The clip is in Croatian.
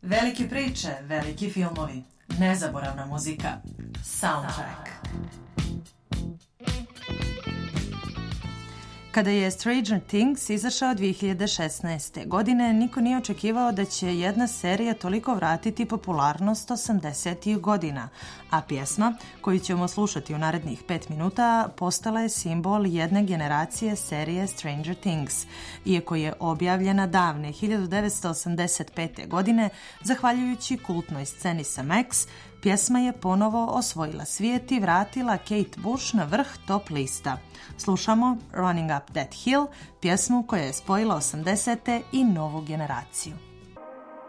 Velike priče, veliki filmovi, nezaboravna muzika, soundtrack. Kada je Stranger Things izašao 2016. godine, niko nije očekivao da će jedna serija toliko vratiti popularnost 80-ih godina, a pjesma, koju ćemo slušati u narednih 5 minuta, postala je simbol jedne generacije serije Stranger Things. Iako je objavljena davne 1985. godine, zahvaljujući kultnoj sceni sa Max, pjesma je ponovo osvojila svijet i vratila Kate Bush na vrh top lista. Slušamo Running Up That Hill, pjesmu koja je spojila 80. i novu generaciju.